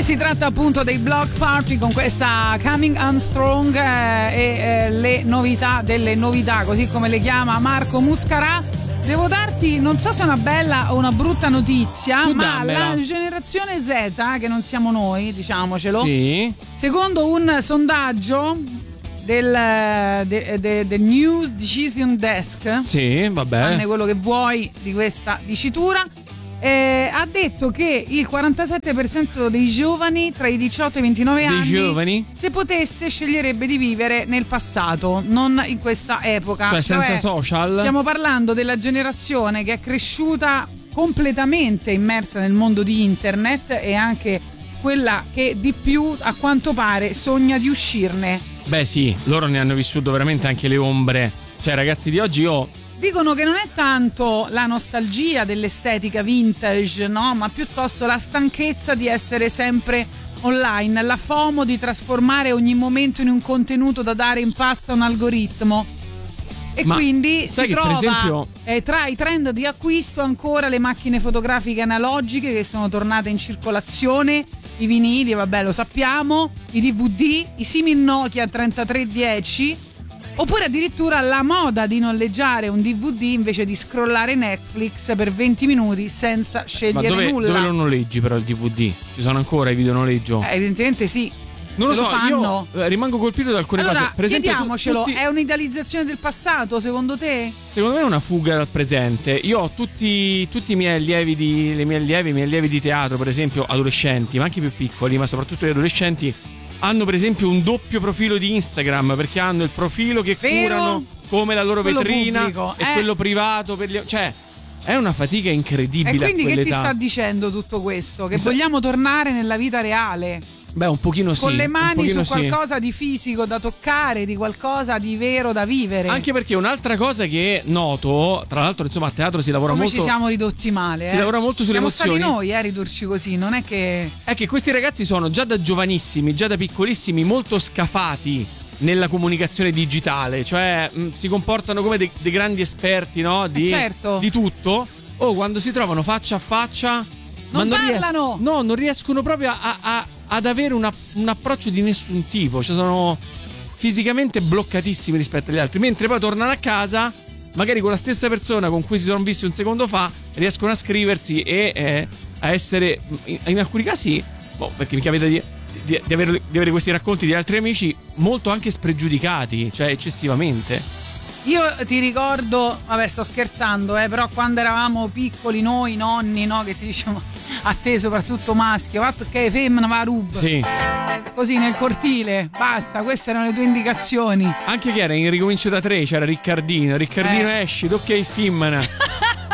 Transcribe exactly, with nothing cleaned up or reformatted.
Si tratta appunto dei Block Party con questa Coming On Strong eh, e eh, le novità delle novità, così come le chiama Marco Muscarà. Devo darti, non so se è una bella o una brutta notizia, tu ma dammela. la generazione Z, che non siamo noi, diciamocelo, sì. secondo un sondaggio del, de, de, de News Decision Desk, sì, vabbè, fanne quello che vuoi di questa dicitura, Eh, ha detto che il quarantasette per cento dei giovani tra i diciotto e i ventinove dei anni, giovani? se potesse, sceglierebbe di vivere nel passato, non in questa epoca. Cioè senza social? Stiamo parlando della generazione che è cresciuta completamente immersa nel mondo di internet e anche quella che di più, a quanto pare, sogna di uscirne. Beh sì, loro ne hanno vissuto veramente anche le ombre. Cioè ragazzi di oggi io... Dicono che non è tanto la nostalgia dell'estetica vintage, no? Ma piuttosto la stanchezza di essere sempre online, la FOMO di trasformare ogni momento in un contenuto da dare in pasto a un algoritmo. E Ma quindi sai si che, trova per esempio... eh, tra i trend di acquisto ancora le macchine fotografiche analogiche che sono tornate in circolazione, i vinili, vabbè lo sappiamo, i D V D, i simil Nokia trentatré dieci, oppure addirittura la moda di noleggiare un D V D invece di scrollare Netflix per venti minuti senza scegliere Ma dove, nulla. dove lo noleggi però il D V D? Ci sono ancora i video noleggio? Eh, evidentemente sì. Non lo Se so, fanno. io rimango colpito da alcune Allora, cose. Per esempio, chiediamocelo, tutti, è un'idealizzazione del passato secondo te? secondo me è una fuga dal presente. Io ho tutti, tutti i miei allievi di, le mie allievi, i miei allievi di teatro, per esempio, adolescenti, ma anche più piccoli, ma soprattutto gli adolescenti, hanno per esempio un doppio profilo di Instagram, perché hanno il profilo che Vero? curano come la loro Quello vetrina pubblico, e eh. quello privato per gli, cioè è una fatica incredibile. E quindi a che ti quell'età. sta dicendo tutto questo? Che Mi sta- vogliamo tornare nella vita reale? Beh, un pochino sì. Con le un mani su pochino sì. qualcosa di fisico da toccare, di qualcosa di vero da vivere. Anche perché un'altra cosa che noto, tra l'altro, insomma, a teatro si lavora Come molto. ci siamo ridotti male, Si eh? lavora molto sulle Siamo emozioni. stati noi eh, a ridurci così, non è che... È che questi ragazzi sono già da giovanissimi, già da piccolissimi, molto scafati nella comunicazione digitale, cioè mh, si comportano come dei, dei grandi esperti, no? Di, Eh, certo. di tutto. O quando si trovano faccia a faccia, Non ma non parlano! riescono, no, non riescono proprio a, a- ad avere una- un approccio di nessun tipo, cioè sono fisicamente bloccatissimi rispetto agli altri, mentre poi tornano a casa, magari con la stessa persona con cui si sono visti un secondo fa, riescono a scriversi e eh, a essere, in, in alcuni casi, boh, perché mi capita di, di, di, avere, di avere questi racconti di altri amici molto anche spregiudicati, cioè eccessivamente. Io ti ricordo, vabbè sto scherzando, eh, però quando eravamo piccoli noi, nonni, no, che ti dicevano, a te soprattutto maschio, fatto che femmina va a rub. Sì. Così nel cortile, basta, queste erano le tue indicazioni. Anche che era in Ricomincio da tre, c'era Riccardino, Riccardino Eh. esci, tocca il femmina.